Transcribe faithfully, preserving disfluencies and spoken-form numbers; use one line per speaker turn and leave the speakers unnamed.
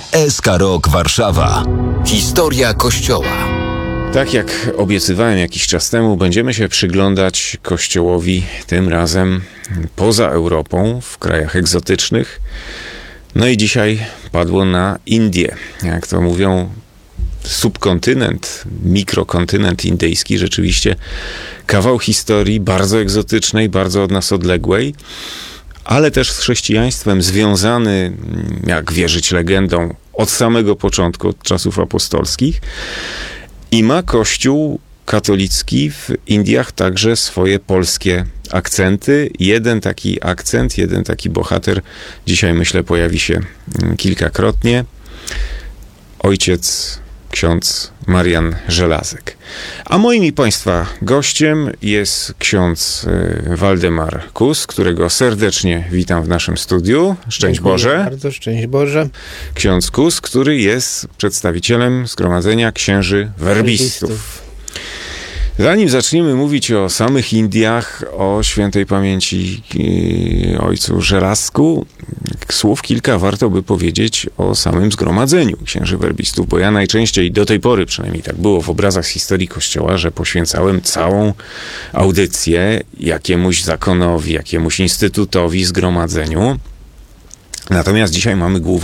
S K Rock Warszawa. Historia Kościoła.
Tak jak obiecywałem jakiś czas temu, będziemy się przyglądać Kościołowi tym razem poza Europą, w krajach egzotycznych. No i dzisiaj padło na Indię. Jak to mówią, subkontynent, mikrokontynent indyjski, rzeczywiście kawał historii bardzo egzotycznej, bardzo od nas odległej, ale też z chrześcijaństwem związany, jak wierzyć legendom, od samego początku, od czasów apostolskich. I ma Kościół katolicki w Indiach także swoje polskie akcenty. Jeden taki akcent, jeden taki bohater dzisiaj, myślę, pojawi się kilkakrotnie. Ojciec ksiądz Marian Żelazek. A moim i Państwa gościem jest ksiądz Waldemar Kus, którego serdecznie witam w naszym studiu. Szczęść
Dziękuję
Boże.
bardzo, szczęść Boże.
Ksiądz Kus, który jest przedstawicielem Zgromadzenia Księży Werbistów. Zanim zaczniemy mówić o samych Indiach, o świętej pamięci ojcu Żelazku, słów kilka warto by powiedzieć o samym Zgromadzeniu Księży Werbistów, bo ja najczęściej, do tej pory przynajmniej tak było w obrazach z historii Kościoła, że poświęcałem całą audycję jakiemuś zakonowi, jakiemuś instytutowi, zgromadzeniu. Natomiast dzisiaj mamy głównie